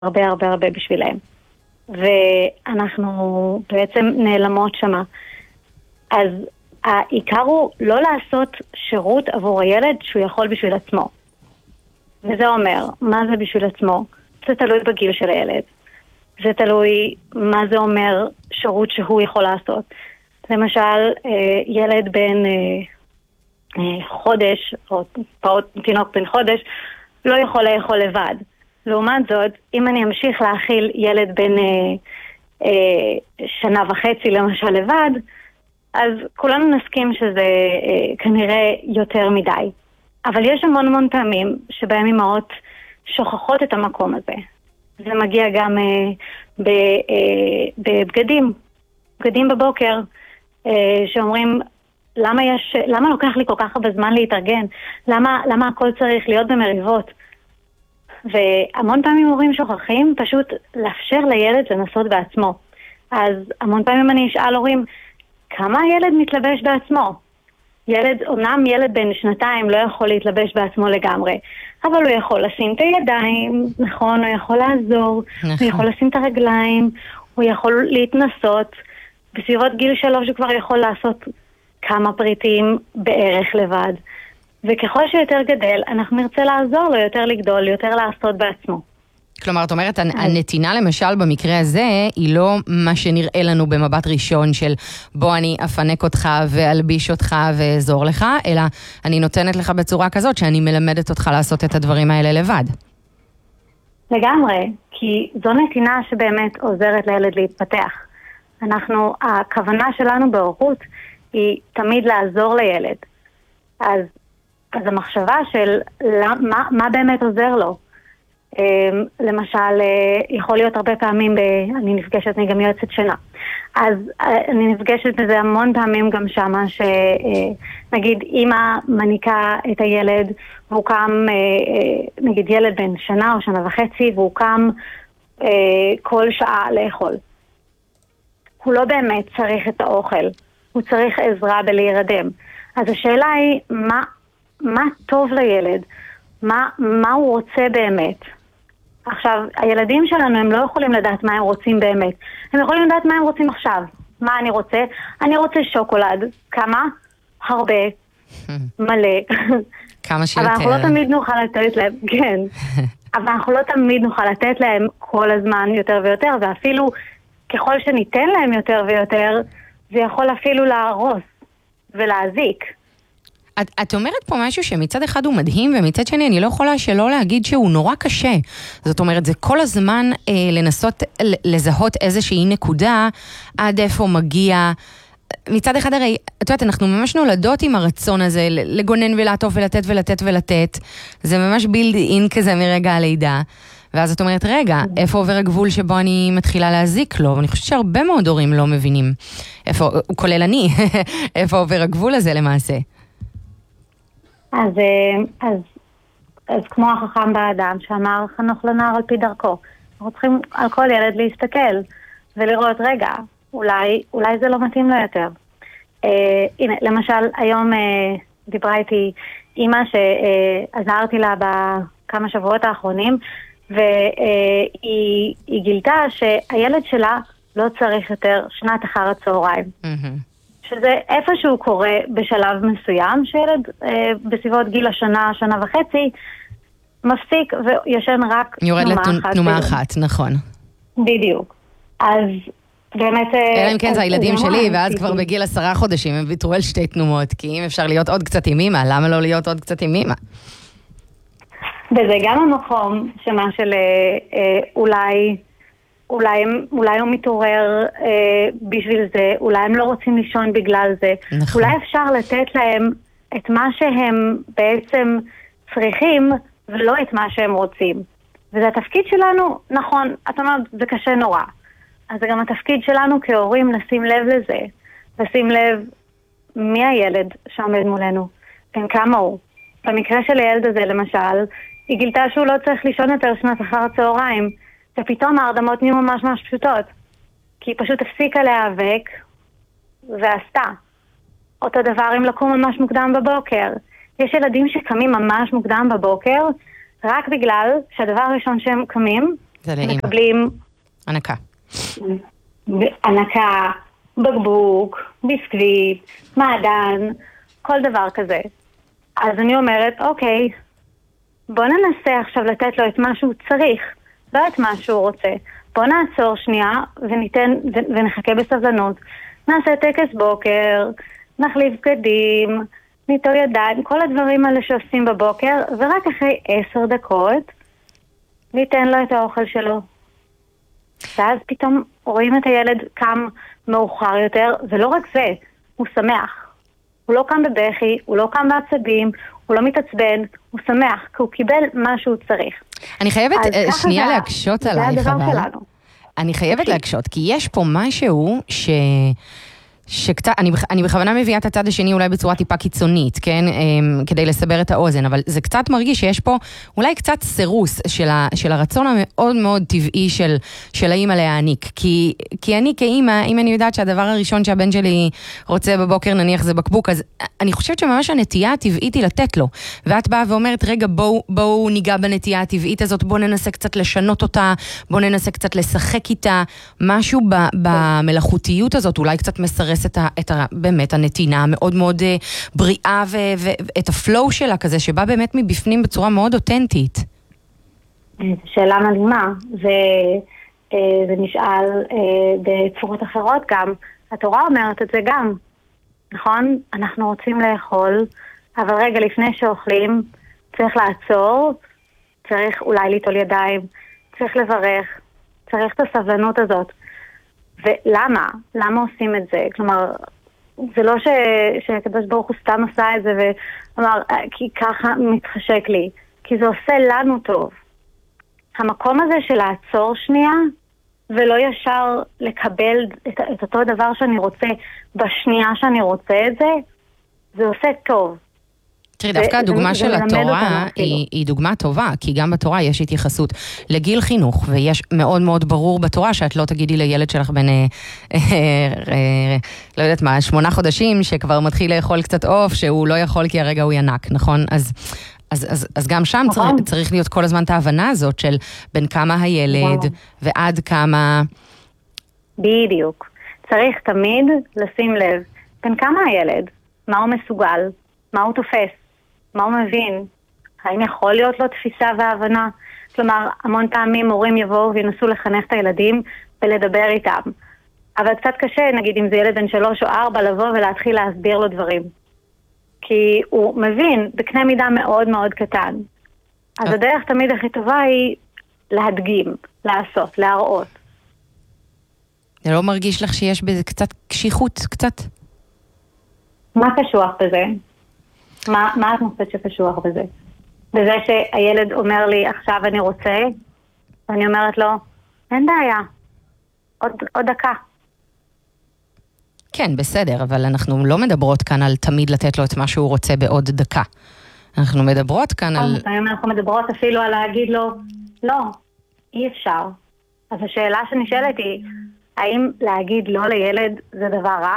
הרבה הרבה הרבה בשבילהם. ואנחנו בעצם נעלמות שמה. אז העיקר הוא לא לעשות שירות עבור הילד שהוא יכול בשביל עצמו. וזה אומר, מה זה בשביל עצמו? זה תלוי בגיל של הילד. זה תלוי מה זה אומר שירות שהוא יכול לעשות. למשל, ילד בן חודש, או תינוק בן חודש, לא יכול לאכול לבד. לעומת זאת, אם אני אמשיך להאכיל ילד בן שנה וחצי למשל לבד, אז כולנו נסכים שזה כנראה יותר מדי. אבל יש המון המון פעמים שבהם אמהות שוכחות את המקום הזה. זה מגיע גם בבגדים. בגדים בבוקר, שאומרים, למה לוקח לי כל כך הרבה זמן להתארגן? למה הכל צריך להיות במריבות? והמון פעמים הורים שוכחים פשוט לאפשר לילד לנסות בעצמו. אז המון פעמים אני אשאל הורים, כמה הילד מתלבש בעצמו? אומנם ילד בן 2 לא יכול להתלבש בעצמו לגמרי, אבל הוא יכול לשים את הידיים, נכון, הוא יכול לעזור, נכון. הוא יכול לשים את הרגליים, הוא יכול להתנסות, בסביבות גיל 3 הוא כבר יכול לעשות כמה פריטים בערך לבד. וככל שיותר גדל, אנחנו נרצה לעזור לו יותר לגדול, יותר לעשות בעצמו. כלומר, את אומרת, הנתינה למשל במקרה הזה, היא לא מה שנראה לנו במבט ראשון של בוא אני אפנק אותך ואלביש אותך ואעזור לך, אלא אני נותנת לך בצורה כזאת שאני מלמדת אותך לעשות את הדברים האלה לבד. לגמרי, כי זו נתינה שבאמת עוזרת לילד להתפתח. הכוונה שלנו בהורות היא תמיד לעזור לילד. אז המחשבה של מה באמת עוזר לו. למשל, יכול להיות הרבה פעמים, אני נפגשת, אני גם יועצת שינה. אז אני נפגשת בזה המון פעמים גם שמה, שנגיד אמא מניקה את הילד, והוא קם, נגיד ילד בן שנה או שנה וחצי, והוא קם כל שעה לאכול. הוא לא באמת צריך את האוכל, הוא צריך עזרה בלהירדם. אז השאלה היא, מה טוב לילד? מה הוא רוצה באמת? עכשיו, הילדים שלנו הם לא יכולים לדעת מה הם רוצים באמת. הם יכולים לדעת מה הם רוצים עכשיו. מה אני רוצה? אני רוצה שוקולד. כמה? הרבה. מלא. כמה שיותר. אבל אנחנו לא תמיד נוכל לתת להם, כן. אבל אנחנו לא תמיד נוכל לתת להם כל הזמן יותר ויותר, ואפילו ככל שניתן להם יותר ויותר, זה יכול אפילו להרוס ולהזיק. את אומרת פה משהו שמצד אחד הוא מדהים, ומצד שני אני לא יכולה שלא להגיד שהוא נורא קשה. זאת אומרת, זה כל הזמן לנסות לזהות איזושהי נקודה, עד איפה מגיע. מצד אחד הרי, את יודעת, אנחנו ממש נולדות עם הרצון הזה, לגונן ולעטוף ולתת ולתת ולתת. זה ממש בילד אין כזה מרגע הלידה. ואז את אומרת, רגע, איפה עובר הגבול שבו אני מתחילה להזיק לו? ואני חושבת שהרבה מאוד הורים לא מבינים. איפה, כולל אני, איפה עובר הגבול הזה למעשה? אז כמו החכם באדם שאמר חנוך לנער על פי דרכו, אנחנו צריכים על כל ילד להסתכל ולראות, רגע, אולי זה לא מתאים לו יותר. הנה, למשל, היום דיברה איתי אמא שעזרתי לה בכמה שבועות האחרונים, והיא גילתה שהילד שלה לא צריך יותר שנת אחר הצהריים. שזה איפשהו קורה בשלב מסוים, שילד בסביבות גיל השנה, שנה וחצי, מפסיק וישן רק יורד לתנומה אחת, נכון. בדיוק. אז באמת... אלא אם כן זה הילדים שלי, ואז כבר בגיל 10 חודשים הם ויתרו על 2 תנומות, כי אם אפשר להיות עוד קצת עם אמא, למה לא להיות עוד קצת עם אמא? וזה גם המקום שמה של אולי הוא מתעורר בשביל זה, אולי הם לא רוצים לישון בגלל זה. נכון. אולי אפשר לתת להם את מה שהם בעצם צריכים, ולא את מה שהם רוצים. וזה התפקיד שלנו, נכון, את אומרת, זה קשה נורא. אז זה גם התפקיד שלנו כהורים לשים לב לזה. לשים לב מי הילד שעומד מולנו, כן, כמה הוא. במקרה של הילד הזה, למשל, היא גילתה שהוא לא צריך לישון יותר שנת אחר הצהריים, ופתאום ההרדמות נהיו ממש ממש פשוטות. כי היא פשוט הפסיקה להיאבק ועשתה. אותו דבר אם לקום ממש מוקדם בבוקר. יש ילדים שקמים ממש מוקדם בבוקר, רק בגלל שהדבר הראשון שהם קמים מקבלים ענקה. ענקה, בקבוק, ביסקוויט, מעדן, כל דבר כזה. אז אני אומרת, אוקיי, בוא ננסה עכשיו לתת לו את מה שהוא צריך, לא את מה שהוא רוצה. בוא נעצור שנייה ונחכה בסבלנות. נעשה טקס בוקר, נחליף בגדים, ניטול ידיים, כל הדברים האלה שעושים בבוקר, ורק אחרי 10 דקות ניתן לו את האוכל שלו. ואז פתאום רואים את הילד קם מאוחר יותר, ולא רק זה, הוא שמח. הוא לא קם בבכי, הוא לא קם בעצבים, הוא לא מתעצבן, הוא שמח, כי הוא קיבל מה שהוא צריך. אני חייבת שנייה להקשות עלייך, זה הדבר שלנו. אני חייבת להקשות, כי יש פה משהו שקצת, אני בכוונה מביאה את הצד השני אולי בצורה טיפה קיצונית, כן? כדי לסבר את האוזן, אבל זה קצת מרגיש שיש פה אולי קצת סירוס של הרצון המאוד מאוד טבעי של האמא להעניק. כי אני כאמא, אם אני יודעת שהדבר הראשון שהבן שלי רוצה בבוקר נניח זה בקבוק, אז אני חושבת שממש הנטייה הטבעית היא לתת לו. ואת באה ואומרת, רגע, בואו ניגע בנטייה הטבעית הזאת, בואו ננסה קצת לשנות אותה, בואו ננסה קצת לשחק איתה, משהו במלאכותיות הזאת, אולי קצת מסרס באמת הנתינה המאוד מאוד בריאה ואת הפלואו שלה כזה, שבא באמת מבפנים בצורה מאוד אותנטית. שאלה מדהימה, זה נשאל בצורות אחרות גם. התורה אומרת את זה גם, נכון? אנחנו רוצים לאכול, אבל רגע לפני שאוכלים צריך לעצור, צריך אולי ליטול ידיים, צריך לברך, צריך את הסבלנות הזאת. ולמה? למה עושים את זה? כלומר, זה לא שהקדוש ברוך הוא סתם עשה את זה ואמר, כי ככה מתחשק לי, כי זה עושה לנו טוב. המקום הזה של לעצור שנייה, ולא ישר לקבל את אותו דבר שאני רוצה בשנייה שאני רוצה את זה, זה עושה טוב. תראי, דווקא הדוגמה של התורה היא דוגמה טובה, כי גם בתורה יש התייחסות לגיל חינוך, ויש מאוד מאוד ברור בתורה שאת לא תגידי לילד שלך בין, לא יודעת מה, 8 חודשים, שכבר מתחיל לאכול קצת עוף, שהוא לא יכול כי הרגע הוא ינק, נכון? אז גם שם צריך להיות כל הזמן את ההבנה הזאת של בין כמה הילד ועד כמה... בדיוק. צריך תמיד לשים לב בין כמה הילד, מה הוא מסוגל, מה הוא תופס, מה הוא מבין, האם יכול להיות לו תפיסה והבנה. כלומר, המון פעמים הורים יבואו וינסו לחנך את הילדים ולדבר איתם. אבל קצת קשה, נגיד אם זה ילד בן 3 או 4, לבוא ולהתחיל להסביר לו דברים. כי הוא מבין בקנה מידה מאוד מאוד קטן. אז הדרך תמיד הכי טובה היא להדגים, לעשות, להראות. זה לא מרגיש לך שיש בזה קצת קשיחות, קצת? מה קשוח בזה? מה את מוצאת שקשוח בזה? בזה שהילד אומר לי, עכשיו אני רוצה, ואני אומרת לו, אין בעיה, עוד דקה. כן, בסדר, אבל אנחנו לא מדברות כאן על תמיד לתת לו את מה שהוא רוצה בעוד דקה. אנחנו מדברות כאן על... אנחנו מדברות אפילו על להגיד לו, לא, אי אפשר. אז השאלה שנשאלת היא, האם להגיד לא לילד זה דבר רע?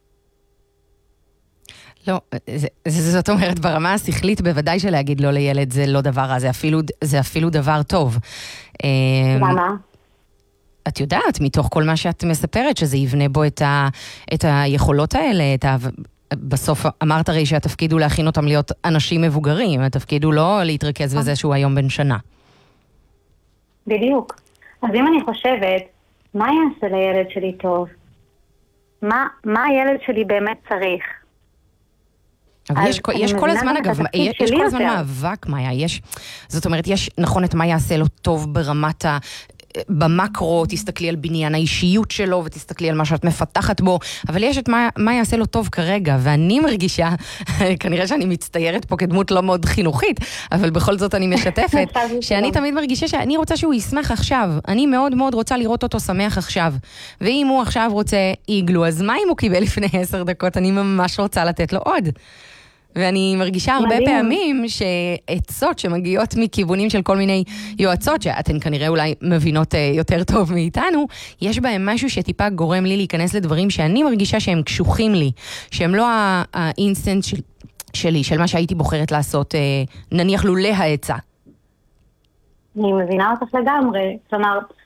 לא, זאת אומרת, ברמה השכלית בוודאי שלהגיד לא לילד זה לא דבר רע, זה אפילו דבר טוב. למה? את יודעת, מתוך כל מה שאת מספרת, שזה יבנה בו את היכולות האלה, בסוף אמרת הרי שהתפקיד הוא להכין אותם להיות אנשים מבוגרים, התפקיד הוא לא להתרכז בזה שהוא היום בן שנה. בדיוק. אז אם אני חושבת, מה יעשה לילד שלי טוב? מה הילד שלי באמת צריך? אבל יש כל הזמן, אגב, יש כל הזמן מאבק, מאיה, זאת אומרת, יש נכון את מה יעשה לו טוב ברמת במקרו, תסתכלי על בניין האישיות שלו, ותסתכלי על מה שאת מפתחת בו, אבל יש את מה יעשה לו טוב כרגע, ואני מרגישה, כנראה שאני מצטיירת פה כדמות לא מאוד חינוכית, אבל בכל זאת אני משתפת, שאני תמיד מרגישה שאני רוצה שהוא ישמח עכשיו, אני מאוד מאוד רוצה לראות אותו שמח עכשיו, ואם הוא עכשיו רוצה איגלו, אז מה אם הוא קיבל לפני 10 דקות, אני ממש רוצה לתת לו עוד. ואני מרגישה הרבה פעמים שעצות שמגיעות מכיוונים של כל מיני יועצות, שאתן כנראה אולי מבינות יותר טוב מאיתנו, יש בהם משהו שטיפה גורם לי להיכנס לדברים שאני מרגישה שהם קשוחים לי, שהם לא האינסטנט שלי, של מה שהייתי בוחרת לעשות, נניח לולא העצה. אני מבינה אותך לגמרי. כלומר,